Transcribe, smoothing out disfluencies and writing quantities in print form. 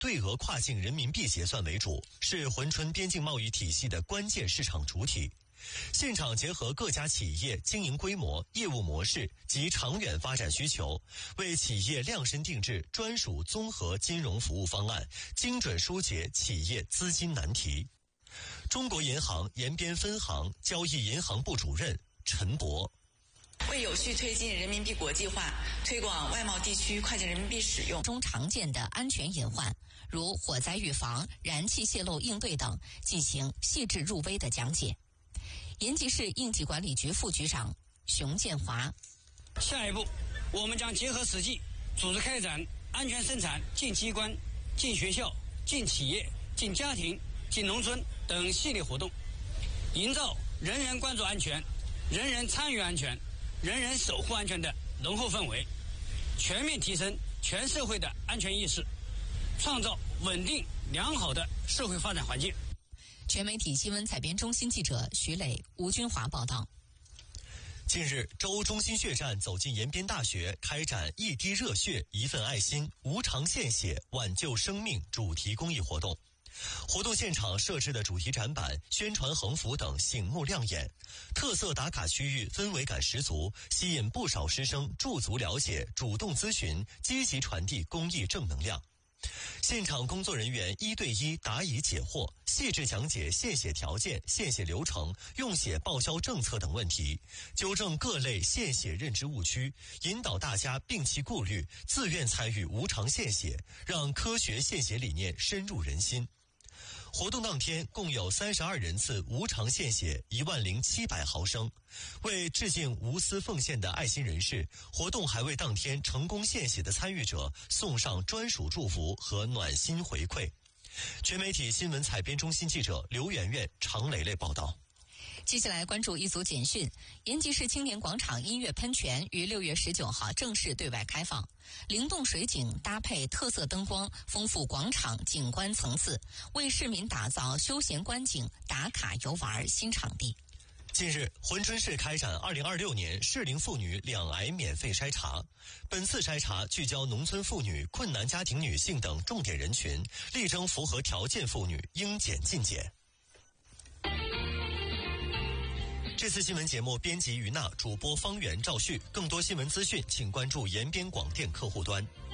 对俄跨境人民币结算为主，是珲春边境贸易体系的关键市场主体。现场结合各家企业经营规模、业务模式及长远发展需求，为企业量身定制专属综合金融服务方案，精准疏解企业资金难题。中国银行延边分行交易银行部主任陈博。 为有序推进人民币国际化，推广外贸地区跨境人民币使用中常见的安全隐患，如火灾预防、燃气泄漏应对等，进行细致入微的讲解。延吉市应急管理局副局长熊建华。 下一步，我们将结合实际，组织开展安全生产进机关、进学校、进企业、进家庭、进农村等系列活动，营造人人关注安全、人人参与安全、人人守护安全的浓厚氛围，全面提升全社会的安全意识，创造稳定良好的社会发展环境。 全媒体新闻采编中心记者徐磊、吴军华报道。 近日，州中心血站走进延边大学，开展一滴热血一份爱心无偿献血挽救生命主题公益活动。活动现场设置的主题展板、宣传横幅等醒目亮眼，特色打卡区域氛围感十足，吸引不少师生驻足了解、主动咨询，积极传递公益正能量。现场工作人员1对1答疑解惑，细致讲解献血条件、献血流程、用血报销政策等问题，纠正各类献血认知误区，引导大家摒弃顾虑，自愿参与无偿献血，让科学献血理念深入人心。活动当天共有32人次无偿献血10700毫升。为致敬无私奉献的爱心人士，活动还为当天成功献血的参与者送上专属祝福和暖心回馈。全媒体新闻采编中心记者刘媛媛、常蕾蕾报道。 接下来关注一组简讯。延吉市青年广场音乐喷泉于6月19号正式对外开放，灵动水景搭配特色灯光，丰富广场景观层次，为市民打造休闲观景、打卡游玩新场地。 近日，珲春市开展2026年适龄妇女两癌免费筛查。本次筛查聚焦农村妇女、困难家庭女性等重点人群，力争符合条件妇女应检尽检。这次新闻节目编辑于娜，主播方圆、赵旭。更多新闻资讯，请关注延边广电客户端。